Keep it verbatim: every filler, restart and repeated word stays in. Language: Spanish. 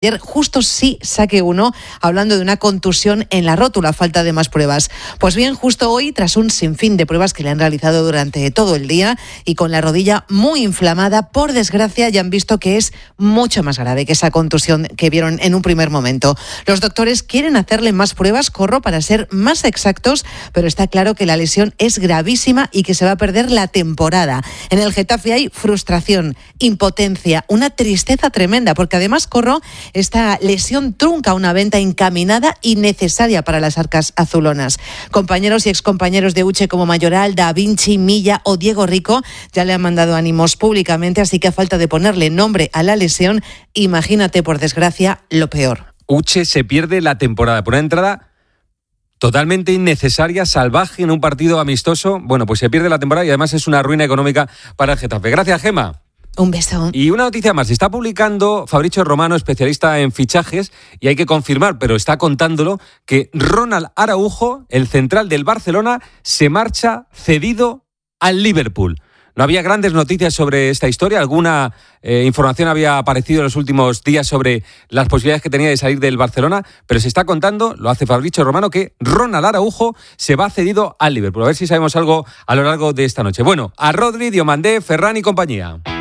Ayer justo sí saqué uno hablando de una contusión en la rótula, falta de más pruebas. Pues bien, justo hoy, tras un sinfín de pruebas que le han realizado durante todo el día y con la rodilla muy inflamada, por desgracia ya han visto que es mucho más grave que esa contusión que vieron en un primer momento. Los doctores quieren hacerle más pruebas, corro, para ser más exactos, pero está claro que la lesión es gravísima y que se va a perder la temporada. En el Getafe hay frustración, impotencia, una tristeza tremenda, porque además, corro, esta lesión trunca una venta encaminada y necesaria para las arcas azulonas. Compañeros y excompañeros de Uche como Mayoral, Da Vinci, Milla o Diego Rico ya le han mandado ánimos públicamente, así que a falta de ponerle nombre a la lesión, imagínate, por desgracia, lo peor. Uche se pierde la temporada por una entrada totalmente innecesaria, salvaje en un partido amistoso. Bueno, pues se pierde la temporada y además es una ruina económica para el Getafe. Gracias, Gema. Un beso. Y una noticia más, está publicando Fabrizio Romano, especialista en fichajes, y hay que confirmar, pero está contándolo, que Ronald Araujo, el central del Barcelona, se marcha cedido al Liverpool. No había grandes noticias sobre esta historia, alguna eh, información había aparecido en los últimos días sobre las posibilidades que tenía de salir del Barcelona, pero se está contando, lo hace Fabrizio Romano, que Ronald Araujo se va cedido al Liverpool. A ver si sabemos algo a lo largo de esta noche. Bueno, a Rodri, Diomandé, Ferran y compañía.